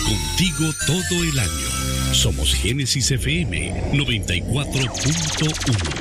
Contigo todo el año. Somos Génesis FM 94.1.